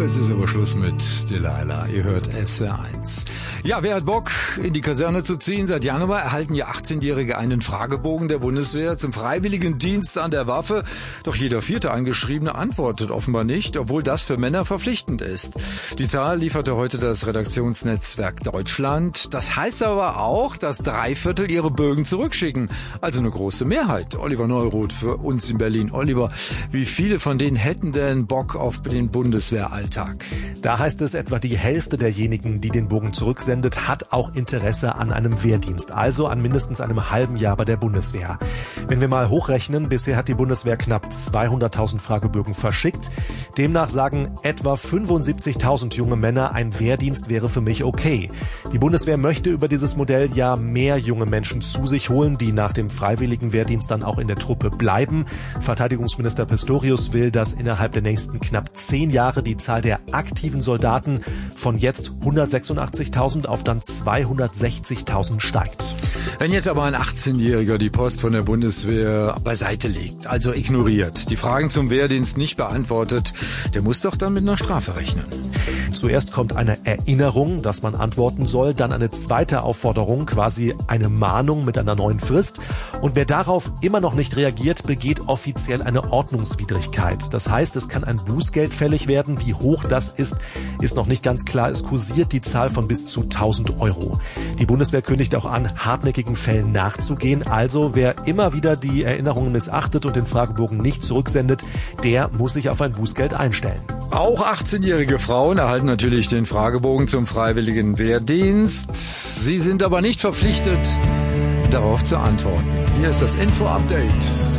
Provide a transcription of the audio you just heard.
Jetzt ist aber Schluss mit Delilah. Ihr hört SR1. Ja, wer hat Bock, in die Kaserne zu ziehen? Seit Januar erhalten ja 18-Jährige einen Fragebogen der Bundeswehr zum freiwilligen Dienst an der Waffe. Doch jeder vierte Eingeschriebene antwortet offenbar nicht, obwohl das für Männer verpflichtend ist. Die Zahl lieferte heute das Redaktionsnetzwerk Deutschland. Das heißt aber auch, dass 3/4 ihre Bögen zurückschicken. Also eine große Mehrheit. Oliver Neuroth für uns in Berlin. Oliver, wie viele von denen hätten denn Bock auf den Bundeswehralltag? Da heißt es, etwa die Hälfte derjenigen, die den Bogen zurücksendet, hat auch Interesse an einem Wehrdienst, also an mindestens einem halben Jahr bei der Bundeswehr. Wenn wir mal hochrechnen, bisher hat die Bundeswehr knapp 200.000 Fragebögen verschickt. Demnach sagen etwa 75.000 junge Männer, ein Wehrdienst wäre für mich okay. Die Bundeswehr möchte über dieses Modell ja mehr junge Menschen zu sich holen, die nach dem freiwilligen Wehrdienst dann auch in der Truppe bleiben. Verteidigungsminister Pistorius will, dass innerhalb der nächsten knapp 10 Jahre die Zahl der aktiven Soldaten von jetzt 186.000 auf dann 260.000 steigt. Wenn jetzt aber ein 18-Jähriger die Post von der Bundeswehr beiseite legt, also ignoriert, die Fragen zum Wehrdienst nicht beantwortet, der muss doch dann mit einer Strafe rechnen. Zuerst kommt eine Erinnerung, dass man antworten soll, dann eine zweite Aufforderung, quasi eine Mahnung mit einer neuen Frist. Und wer darauf immer noch nicht reagiert, begeht offiziell eine Ordnungswidrigkeit. Das heißt, es kann ein Bußgeld fällig werden. Wie hoch das ist noch nicht ganz klar. Es kursiert die Zahl von bis zu 1.000 Euro. Die Bundeswehr kündigt auch an, hartnäckigen Fällen nachzugehen. Also wer immer wieder die Erinnerungen missachtet und den Fragebogen nicht zurücksendet, der muss sich auf ein Bußgeld einstellen. Auch 18-jährige Frauen erhalten natürlich den Fragebogen zum freiwilligen Wehrdienst. Sie sind aber nicht verpflichtet, darauf zu antworten. Hier ist das Info-Update.